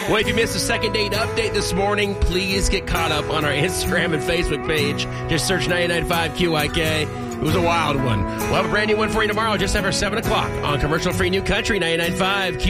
Well, if you missed the second date update this morning, please get caught up on our Instagram and Facebook page. Just search 99.5 QIK. It was a wild one. We'll have a brand new one for you tomorrow just after 7 o'clock on commercial-free New Country 99.5